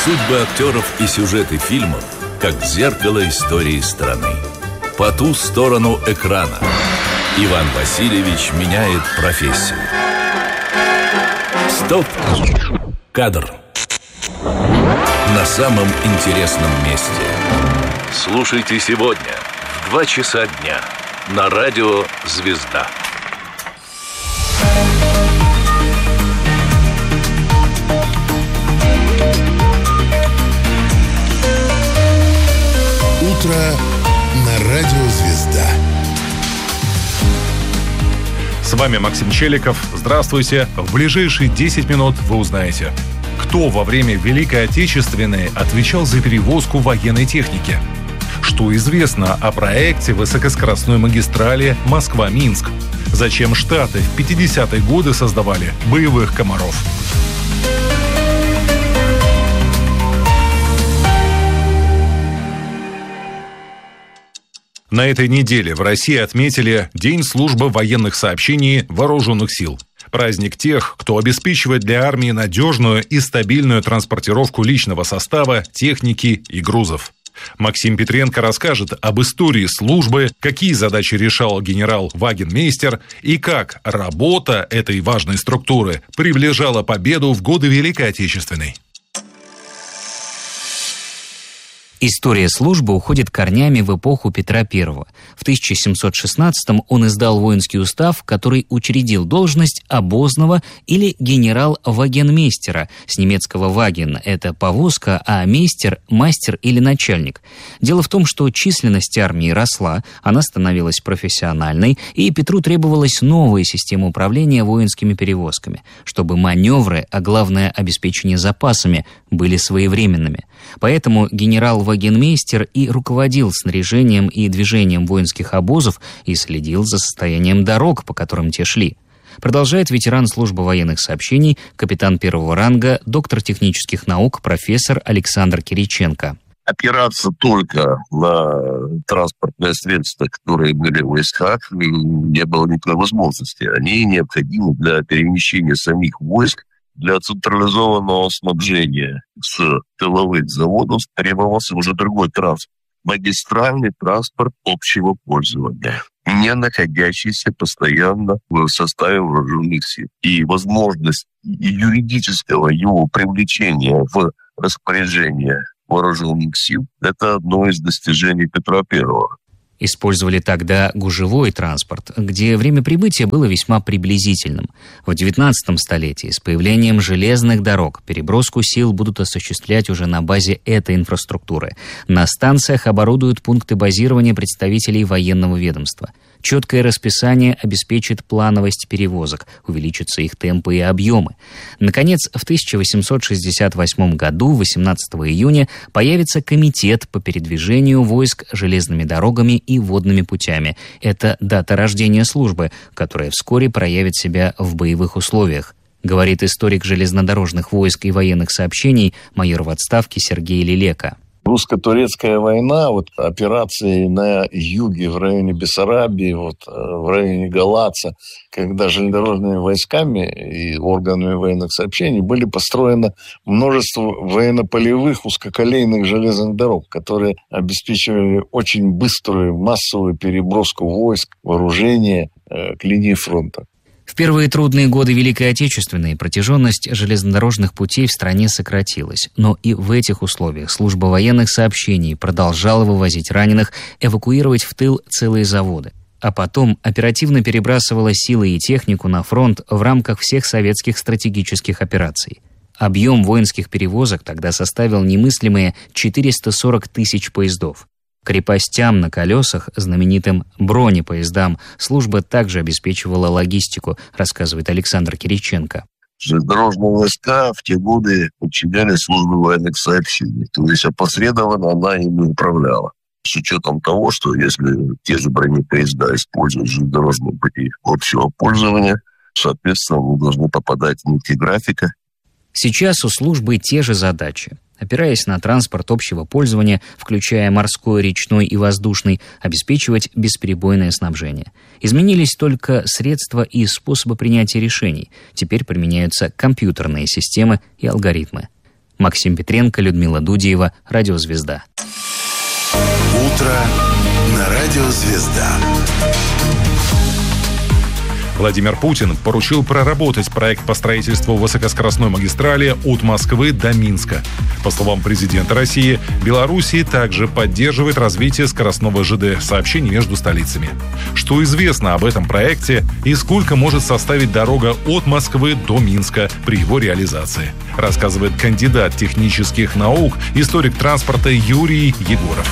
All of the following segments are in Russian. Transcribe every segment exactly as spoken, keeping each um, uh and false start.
Судьбы актеров и сюжеты фильмов как зеркало истории страны. По ту сторону экрана Иван Васильевич меняет профессию. Стоп! Кадр. На самом интересном месте. Слушайте сегодня в два часа дня на радио «Звезда». Утро на радио «Звезда». С вами Максим Челиков. Здравствуйте. В ближайшие десять минут вы узнаете, кто во время Великой Отечественной отвечал за перевозку военной техники, что известно о проекте высокоскоростной магистрали Москва-Минск, зачем Штаты в пятидесятые годы создавали боевых комаров. На этой неделе в России отметили День службы военных сообщений Вооруженных сил. Праздник тех, кто обеспечивает для армии надежную и стабильную транспортировку личного состава, техники и грузов. Максим Петренко расскажет об истории службы, какие задачи решал генерал Вагенмейстер и как работа этой важной структуры приближала победу в годы Великой Отечественной. История службы уходит корнями в эпоху Петра Первого. В тысяча семьсот шестнадцатом он издал воинский устав, который учредил должность обозного или генерал-вагенмейстера, с немецкого «ваген» — это повозка, а «мейстер» — мастер или начальник. Дело в том, что численность армии росла, она становилась профессиональной, и Петру требовалась новая система управления воинскими перевозками, чтобы маневры, а главное обеспечение запасами, были своевременными. Поэтому генерал-вагенмейстер и руководил снаряжением и движением воинских обозов и следил за состоянием дорог, по которым те шли. Продолжает ветеран службы военных сообщений, капитан первого ранга, доктор технических наук, профессор Александр Кириченко. Опираться только на транспортные средства, которые были в войсках, не было никакой возможности. Они необходимы для перемещения самих войск. Для централизованного снабжения с тыловых заводов требовался уже другой транспорт. Магистральный транспорт общего пользования, не находящийся постоянно в составе вооруженных сил. И возможность юридического его привлечения в распоряжение вооруженных сил – это одно из достижений Петра Первого. Использовали тогда гужевой транспорт, где время прибытия было весьма приблизительным. В девятнадцатом столетии с появлением железных дорог переброску сил будут осуществлять уже на базе этой инфраструктуры. На станциях оборудуют пункты базирования представителей военного ведомства. Четкое расписание обеспечит плановость перевозок, увеличатся их темпы и объемы. Наконец, в тысяча восемьсот шестьдесят восьмом году, восемнадцатого июня, появится комитет по передвижению войск железными дорогами и водными путями. Это дата рождения службы, которая вскоре проявит себя в боевых условиях, говорит историк железнодорожных войск и военных сообщений, майор в отставке Сергей Лелека. Русско-турецкая война, вот операции на юге, в районе Бессарабии, вот, в районе Галаца, когда железнодорожными войсками и органами военных сообщений были построено множество военно-полевых узкоколейных железных дорог, которые обеспечивали очень быструю массовую переброску войск, вооружения э, к линии фронта. В первые трудные годы Великой Отечественной протяженность железнодорожных путей в стране сократилась, но и в этих условиях служба военных сообщений продолжала вывозить раненых, эвакуировать в тыл целые заводы. А потом оперативно перебрасывала силы и технику на фронт в рамках всех советских стратегических операций. Объем воинских перевозок тогда составил немыслимые четыреста сорок тысяч поездов. Крепостям на колесах, знаменитым бронепоездам, служба также обеспечивала логистику, рассказывает Александр Кириченко. Железнодорожные войска в те годы подчинялись службе военных сообщений, то есть опосредованно она ими управляла. С учетом того, что если те же бронепоезда используют железнодорожные пути общего пользования, соответственно, мы должны попадать в нити графика. Сейчас у службы те же задачи. Опираясь на транспорт общего пользования, включая морской, речной и воздушный, обеспечивать бесперебойное снабжение. Изменились только средства и способы принятия решений. Теперь применяются компьютерные системы и алгоритмы. Максим Петренко, Людмила Дудиева, Радио «Звезда». Утро на Радио «Звезда». Владимир Путин поручил проработать проект по строительству высокоскоростной магистрали от Москвы до Минска. По словам президента России, Белоруссия также поддерживает развитие скоростного ЖД сообщений между столицами. Что известно об этом проекте и сколько может составить дорога от Москвы до Минска при его реализации, рассказывает кандидат технических наук, историк транспорта Юрий Егоров.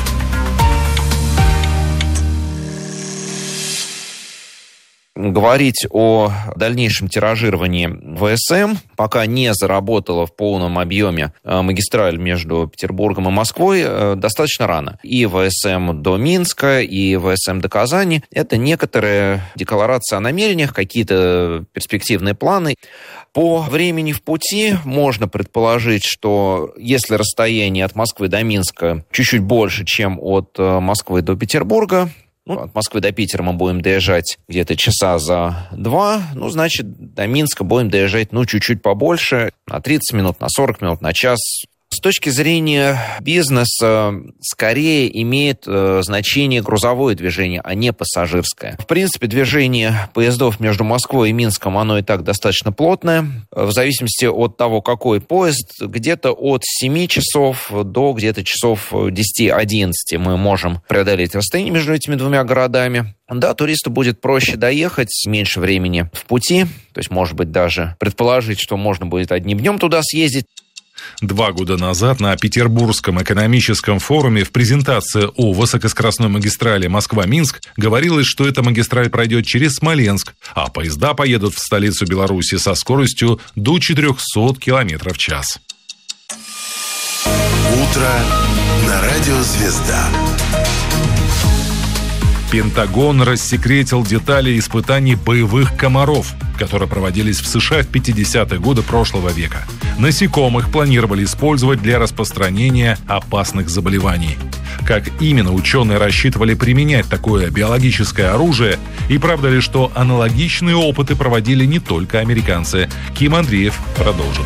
Говорить о дальнейшем тиражировании ВСМ, пока не заработала в полном объеме магистраль между Петербургом и Москвой, достаточно рано. И ВСМ до Минска, и ВСМ до Казани – это некоторые декларации о намерениях, какие-то перспективные планы. По времени в пути можно предположить, что если расстояние от Москвы до Минска чуть-чуть больше, чем от Москвы до Петербурга, ну, от Москвы до Питера мы будем доезжать где-то часа за два, ну, значит, до Минска будем доезжать, ну, чуть-чуть побольше, на тридцать минут, на сорок минут, на час. С точки зрения бизнеса, скорее имеет э, значение грузовое движение, а не пассажирское. В принципе, движение поездов между Москвой и Минском, оно и так достаточно плотное. В зависимости от того, какой поезд, где-то от семи часов до где-то часов десяти-одиннадцати мы можем преодолеть расстояние между этими двумя городами. Да, туристу будет проще доехать, меньше времени в пути. То есть, может быть, даже предположить, что можно будет одним днем туда съездить. Два года назад на Петербургском экономическом форуме в презентации о высокоскоростной магистрали Москва-Минск говорилось, что эта магистраль пройдет через Смоленск, а поезда поедут в столицу Беларуси со скоростью до четырехсот километров в час. Утро на Радио «Звезда». Пентагон рассекретил детали испытаний боевых комаров, которые проводились в США в пятидесятые годы прошлого века. Насекомых планировали использовать для распространения опасных заболеваний. Как именно ученые рассчитывали применять такое биологическое оружие, и правда ли, что аналогичные опыты проводили не только американцы? Ким Андреев продолжит.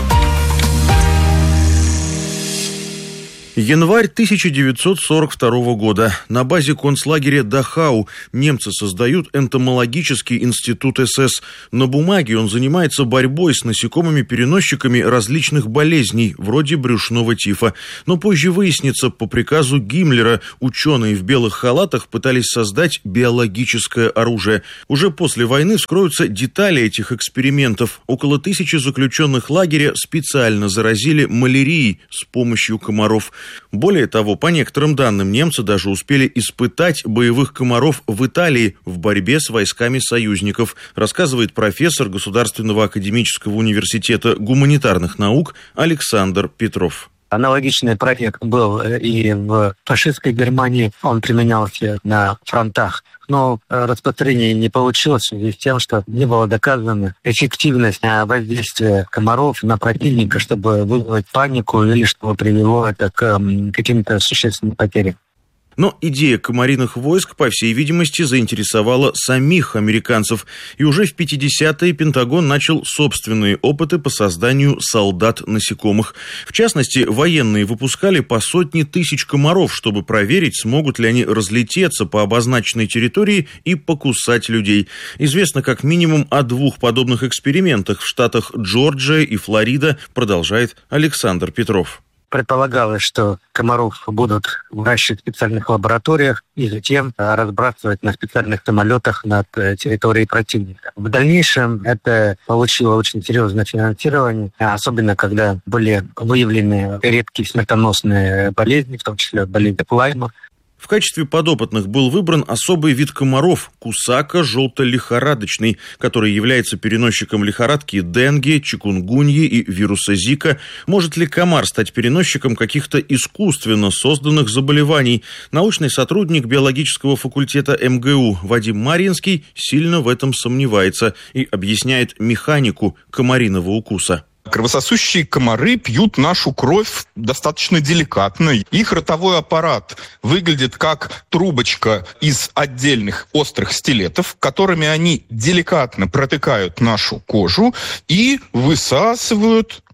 Январь тысяча девятьсот сорок второго года. На базе концлагеря Дахау немцы создают энтомологический институт СС. На бумаге он занимается борьбой с насекомыми-переносчиками различных болезней, вроде брюшного тифа. Но позже выяснится, по приказу Гиммлера ученые в белых халатах пытались создать биологическое оружие. Уже после войны вскроются детали этих экспериментов. Около тысячи заключенных лагеря специально заразили малярией с помощью комаров. Более того, по некоторым данным, немцы даже успели испытать боевых комаров в Италии в борьбе с войсками союзников, рассказывает профессор Государственного академического университета гуманитарных наук Александр Петров. Аналогичный проект был и в фашистской Германии, он применялся на фронтах. Но распространение не получилось в связи с тем, что не было доказана эффективность воздействия комаров на противника, чтобы вызвать панику или чтобы привело это к каким-то существенным потерям. Но идея комариных войск, по всей видимости, заинтересовала самих американцев. И уже в пятидесятые Пентагон начал собственные опыты по созданию солдат-насекомых. В частности, военные выпускали по сотне тысяч комаров, чтобы проверить, смогут ли они разлететься по обозначенной территории и покусать людей. Известно как минимум о двух подобных экспериментах в штатах Джорджия и Флорида, продолжает Александр Петров. Предполагалось, что комаров будут выращивать в специальных лабораториях и затем разбрасывать на специальных самолетах над территорией противника. В дальнейшем это получило очень серьезное финансирование, особенно когда были выявлены редкие смертоносные болезни, в том числе болезнь Лайма. В качестве подопытных был выбран особый вид комаров – кусака желто-лихорадочный, который является переносчиком лихорадки денге, чикунгуньи и вируса Зика. Может ли комар стать переносчиком каких-то искусственно созданных заболеваний? Научный сотрудник биологического факультета эм гэ у Вадим Марьинский сильно в этом сомневается и объясняет механику комариного укуса. Кровососущие комары пьют нашу кровь достаточно деликатно. Их ротовой аппарат выглядит как трубочка из отдельных острых стилетов, которыми они деликатно протыкают нашу кожу и высасывают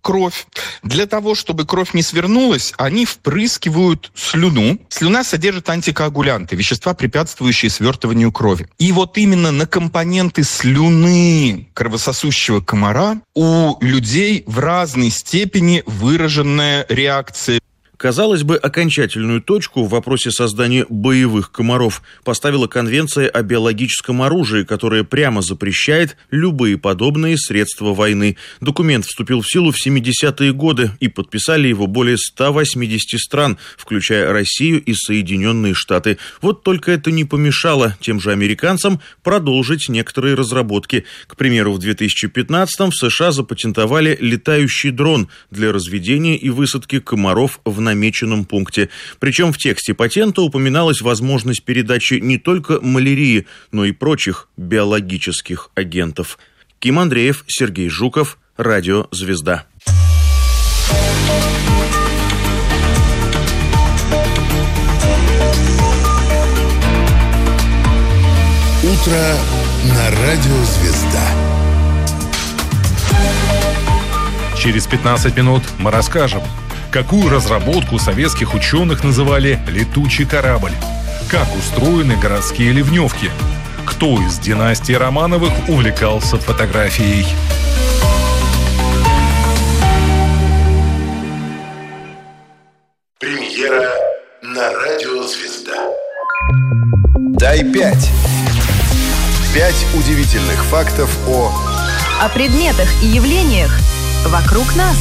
кровь. Для того, чтобы кровь не свернулась, они впрыскивают слюну. Слюна содержит антикоагулянты, вещества, препятствующие свертыванию крови. И вот именно на компоненты слюны кровососущего комара у людей в разной степени выраженная реакция. Казалось бы, окончательную точку в вопросе создания боевых комаров поставила Конвенция о биологическом оружии, которая прямо запрещает любые подобные средства войны. Документ вступил в силу в семидесятые годы, и подписали его более ста восьмидесяти стран, включая Россию и Соединенные Штаты. Вот только это не помешало тем же американцам продолжить некоторые разработки. К примеру, в две тысячи пятнадцатом в США запатентовали летающий дрон для разведения и высадки комаров в намеченном пункте. Причем в тексте патента упоминалась возможность передачи не только малярии, но и прочих биологических агентов. Ким Андреев, Сергей Жуков, Радио «Звезда». Утро на Радио «Звезда». Через пятнадцать минут мы расскажем, какую разработку советских ученых называли «летучий корабль», как устроены городские ливневки, кто из династии Романовых увлекался фотографией. Премьера на Радио «Звезда». Дай пять. Пять удивительных фактов о... О предметах и явлениях вокруг нас.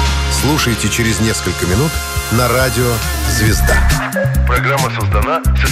Слушайте через несколько минут на Радио «Звезда». Программа создана